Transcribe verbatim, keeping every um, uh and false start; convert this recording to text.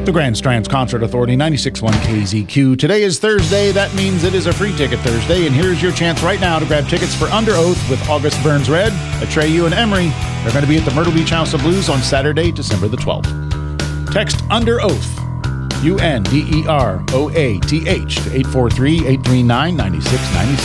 The Grand Strands Concert Authority, ninety-six point one K Z Q. Today is Thursday. That means it is a free ticket Thursday. And here's your chance right now to grab tickets for Under Oath with August Burns Red, Atreyu, and Emery. They're going to be at the Myrtle Beach House of Blues on Saturday, December the twelfth. Text Under Oath, U N D E R O A T H, to eight four three, eight three nine, nine six nine six.